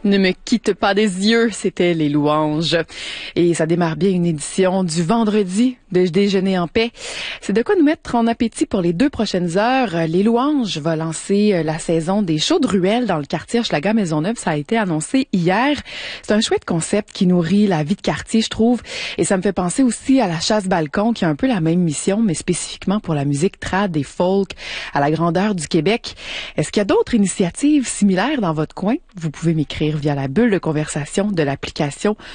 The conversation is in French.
Ne me quitte pas des yeux, c'était Les Louanges. Et ça démarre bien une édition du vendredi de Déjeuner en paix. C'est de quoi nous mettre en appétit pour les 2 prochaines heures. Les Louanges va lancer la saison des shows de ruelles dans le quartier Hochelaga-Maisonneuve. Ça a été annoncé hier. C'est un chouette concept qui nourrit la vie de quartier, je trouve. Et ça me fait penser aussi à la Chasse-Balcon qui a un peu la même mission, mais spécifiquement pour la musique trad et folk à la grandeur du Québec. Est-ce qu'il y a d'autres initiatives similaires dans votre coin? Vous pouvez m'écrire via la bulle de conversation de l'application